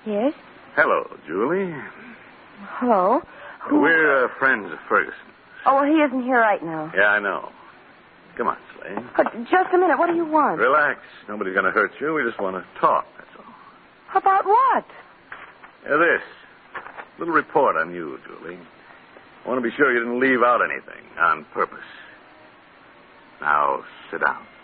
Yes? Hello, Julie. Hello? We're friends of Ferguson. Oh, well, he isn't here right now. Yeah, I know. Come on, Slade. Just a minute. What do you want? Relax. Nobody's going to hurt you. We just want to talk, that's all. About what? This. Little report on you, Julie. I want to be sure you didn't leave out anything on purpose. Now, sit down.